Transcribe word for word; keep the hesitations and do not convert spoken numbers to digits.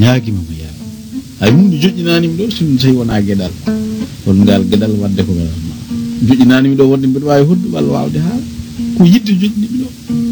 ñaagima mo yaa hay hunde joƴƴinaanimi ɗo so tawi wonaa geɗal on ngal geɗal wadde ko joƴƴinaanimi ɗo wonde mbiɗa waawi hoddu walla waawde haala ko yidde joƴƴinimi ɗo